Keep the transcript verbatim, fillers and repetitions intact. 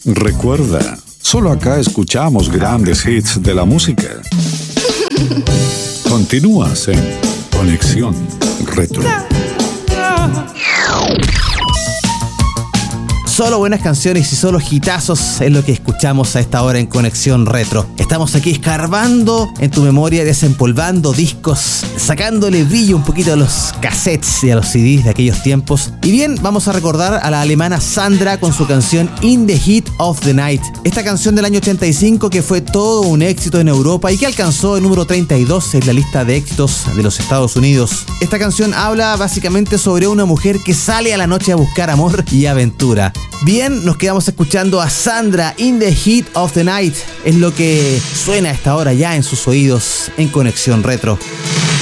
Recuerda, solo acá escuchamos grandes hits de la música. Continúas en Conexión Retro. Solo buenas canciones y solo hitazos es lo que escuchamos a esta hora en Conexión Retro. Estamos aquí escarbando en tu memoria, desempolvando discos, sacándole brillo un poquito a los cassettes y a los C Ds de aquellos tiempos. Y bien, vamos a recordar a la alemana Sandra con su canción In the Heat of the Night. Esta canción del año ochenta y cinco que fue todo un éxito en Europa y que alcanzó el número treinta y dos en la lista de éxitos de los Estados Unidos. Esta canción habla básicamente sobre una mujer que sale a la noche a buscar amor y aventura. Bien, nos quedamos escuchando a Sandra, In the Heat of the Night. Es lo que suena a esta hora ya en sus oídos en Conexión Retro.